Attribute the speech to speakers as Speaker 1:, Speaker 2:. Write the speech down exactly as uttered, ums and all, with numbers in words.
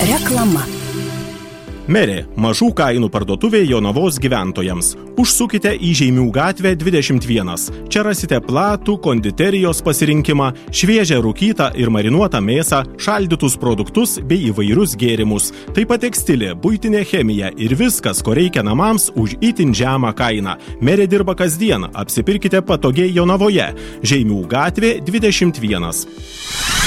Speaker 1: Reklama.
Speaker 2: Merė – mažų kainų parduotuvė Jonavos gyventojams. Užsukite į Žeimių gatvę dvidešimt vienas. Čia rasite platų konditerijos pasirinkimą, šviežią rūkytą ir marinuotą mėsą, šaldytus produktus bei įvairius gėrimus. Taip pat tekstilė, buitinė chemija ir viskas, ko reikia namams už itin žemą kainą. Merė dirba kasdien. Apsipirkite patogiai Jonavoje. Žeimių gatvė dvidešimt vienas.